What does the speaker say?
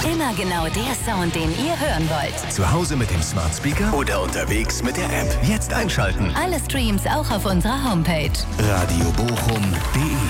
Immer genau der Sound, den ihr hören wollt. Zu Hause mit dem Smart Speaker oder unterwegs mit der App. Jetzt einschalten. Alle Streams auch auf unserer Homepage. radiobochum.de